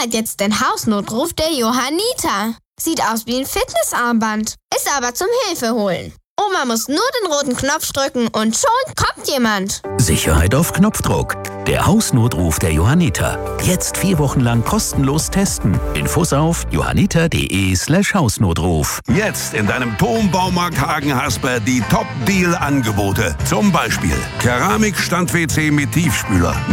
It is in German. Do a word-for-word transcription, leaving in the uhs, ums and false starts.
hat jetzt den Hausnotruf der Johanniter. Sieht aus wie ein Fitnessarmband, ist aber zum Hilfeholen. Oma muss nur den roten Knopf drücken und schon kommt jemand. Sicherheit auf Knopfdruck. Der Hausnotruf der Johanniter. Jetzt vier Wochen lang kostenlos testen. Infos auf johanniter.de slash Hausnotruf. Jetzt in deinem Turmbaumarkt Hagen-Hasper die Top-Deal-Angebote. Zum Beispiel Keramik-Stand-W C mit Tiefspüler.